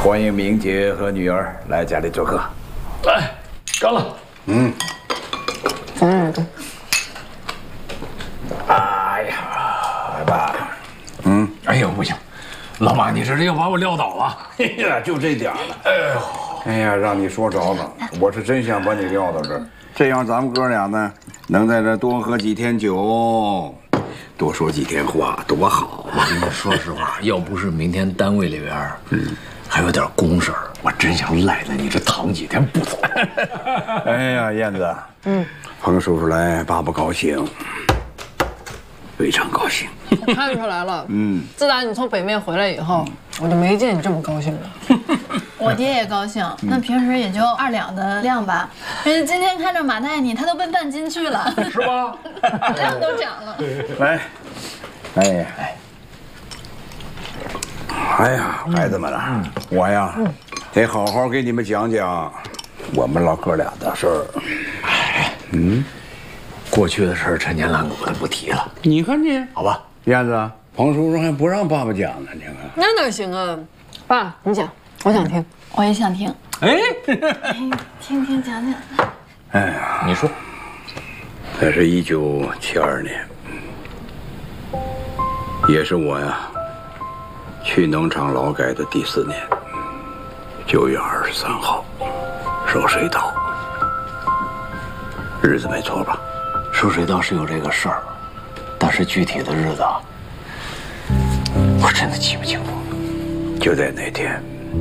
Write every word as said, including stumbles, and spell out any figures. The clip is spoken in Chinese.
欢迎明姐和女儿来家里做客。 来，干了。 嗯。 嗯。 哎呀，来吧。嗯。 哎呦，不行，老马，你这是要把我撂倒啊！ 哎呀，就这点儿了。哎呦，哎呀，让你说着了，我是真想把你撂到这儿，这样咱们哥俩呢，能在这多喝几天酒。 多说几天话多好啊！ 说实话，要不是明天单位里边，嗯，还有点公事儿，我真想赖在你这躺几天不走。 哎呀，燕子，嗯，彭叔叔来，爸爸高兴，非常高兴。 我看出来了，嗯，自打你从北面回来以后，我就没见你这么高兴过。 我爹也高兴，那平时也就二两的量吧。人家今天看着马带你，他都奔半斤去了， 是吧？ 量都涨了。 来，哎呀，哎呀，孩子们啊，我呀，得好好给你们讲讲我们老哥俩的事儿。 哎，嗯，过去的事儿陈年烂谷的不提了。 你看你， 好吧， 燕子，彭叔叔还不让爸爸讲呢，你看。 那哪行啊？爸，你讲，我想听。 我也想听。 哎， 听听讲讲。 哎呀， 你说， 那是一九七二年，也是我呀去农场劳改的第四年，九月二十三号，收水稻，日子没错吧？ 收水稻是有这个事儿，但是具体的日子，我真的记不清楚。 就在那天。